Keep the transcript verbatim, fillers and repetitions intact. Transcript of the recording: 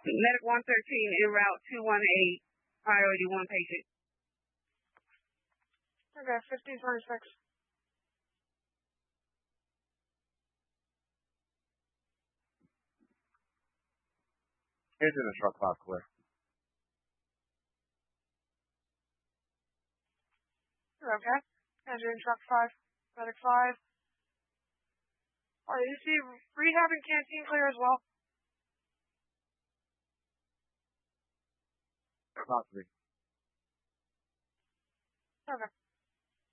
Medic one thirteen en route two one eight, priority one patient. Okay, fifteen twenty-six. Engine and truck five clear. Okay. Engine truck five. Medic five. Alright, you see rehab and canteen clear as well? About three. Okay.